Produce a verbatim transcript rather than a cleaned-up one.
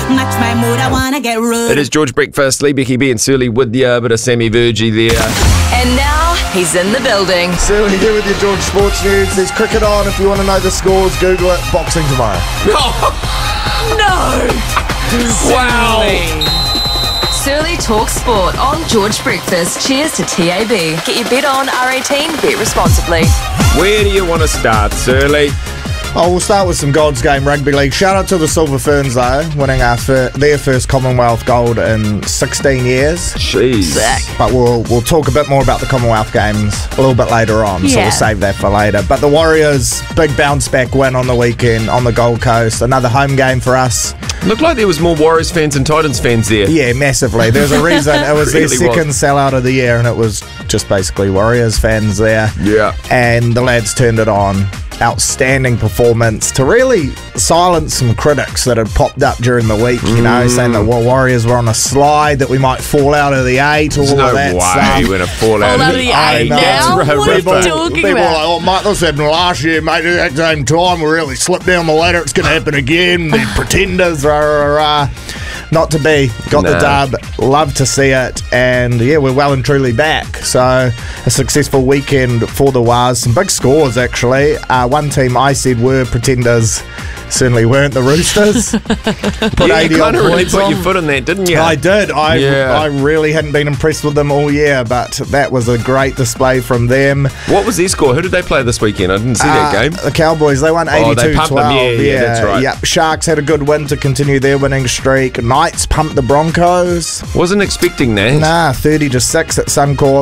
Match my mood, I wanna get rude. It is George Breakfast, Lee, Becky B and Surly with you, a bit of Sammy Virgie there. And now he's in the building. Surly here with your George Sports News. There's cricket on. If you want to know the scores, Google it. Boxing tomorrow. No! Wow! Surly Talk Sport on George Breakfast. Cheers to T A B. Get your bet on R eighteen, bet responsibly. Where do you want to start, Surly? Oh, we'll start with some God's Game Rugby League. Shout out to the Silver Ferns, though, winning our fir- their first Commonwealth gold in sixteen years. Jeez. But we'll we'll talk a bit more about the Commonwealth Games a little bit later on, so Yeah. we'll save that for later. But the Warriors, big bounce back win on the weekend on the Gold Coast. Another home game for us. Looked like there was more Warriors fans and Titans fans there. Yeah, massively. There's a reason. It was Really their second was. sellout of the year, and it was just basically Warriors fans there. Yeah. And the lads turned it on. Outstanding performance to really silence some critics that had popped up during the week, you know, saying that well, Warriors were on a slide, that we might fall out of the eight, all There's no of that way stuff. we're going to fall out Fall of the out of the eight. eight know. now? That's What are you horrific. talking People about? are like, oh, mate, this happened last year, mate. At the same time, we really slipped down the ladder. It's going to happen again. The pretenders, rah, rah, rah. Not to be. Got the No. dub. Love to see it. And yeah, we're well and truly back. So a successful weekend for the Wars. Some big scores, actually. Uh, one team I said were pretenders certainly weren't the Roosters. Put Yeah, eighty you odd kind of really points put on. your foot in that, didn't you? I did. I Yeah. I really hadn't been impressed with them all year, but that was a great display from them. What was their score? Who did they play this weekend? I didn't see that Uh, game. The Cowboys, they won Oh, they eighty-two pumped twelve. them. Yeah, yeah, that's right. Yep. Sharks had a good win to continue their winning streak. Knights pumped the Broncos. Wasn't expecting that. Nah, thirty to six at Suncorp.